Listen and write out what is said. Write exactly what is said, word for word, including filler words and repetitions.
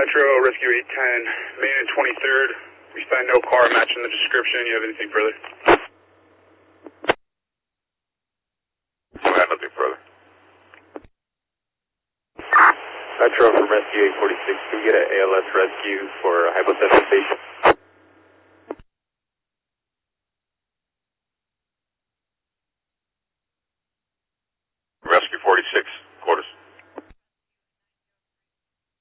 Metro, Rescue eight ten, Main and twenty-third. We find no car matching the description. You have anything further? We got nothing further. Metro from Rescue eight forty-six, can we get an A L S rescue for hypothermia station?